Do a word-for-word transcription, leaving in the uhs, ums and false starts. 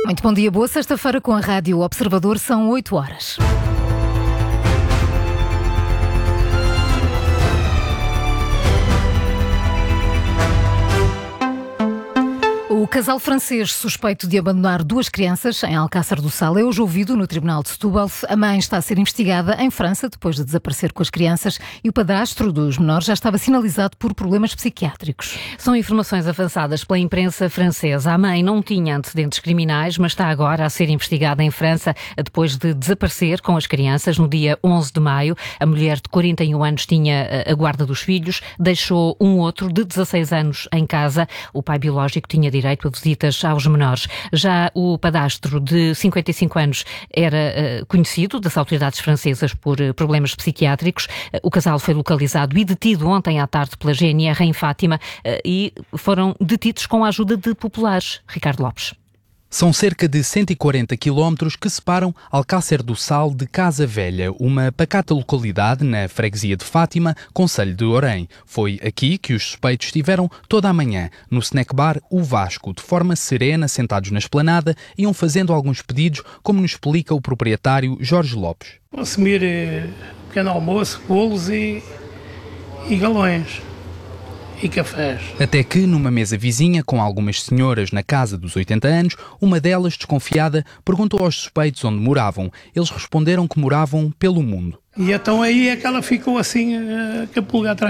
Muito bom dia, boa sexta-feira com a Rádio Observador, são oito horas. O casal francês suspeito de abandonar duas crianças em Alcácer do Sal é hoje ouvido no Tribunal de Setúbal. A mãe está a ser investigada em França depois de desaparecer com as crianças e o padrasto dos menores já estava sinalizado por problemas psiquiátricos. São informações avançadas pela imprensa francesa. A mãe não tinha antecedentes criminais, mas está agora a ser investigada em França depois de desaparecer com as crianças no dia onze de maio. A mulher de quarenta e um anos tinha a guarda dos filhos, deixou um outro de dezasseis anos em casa. O pai biológico tinha direito a visitas aos menores. Já o padrasto de cinquenta e cinco anos era uh, conhecido das autoridades francesas por uh, problemas psiquiátricos. Uh, o casal foi localizado e detido ontem à tarde pela G N R em Fátima uh, e foram detidos com a ajuda de populares. Ricardo Lopes. São cerca de cento e quarenta quilómetros que separam Alcácer do Sal de Casa Velha, uma pacata localidade na freguesia de Fátima, concelho de Orém. Foi aqui que os suspeitos estiveram toda a manhã, no snack bar O Vasco, de forma serena, sentados na esplanada, iam fazendo alguns pedidos, como nos explica o proprietário Jorge Lopes. Consumir eh, pequeno almoço, bolos e, e galões. E cafés. Até que, numa mesa vizinha com algumas senhoras na casa dos oitenta anos, uma delas, desconfiada, perguntou aos suspeitos onde moravam. Eles responderam que moravam pelo mundo. E então aí é que ela ficou assim, com a pulga atrás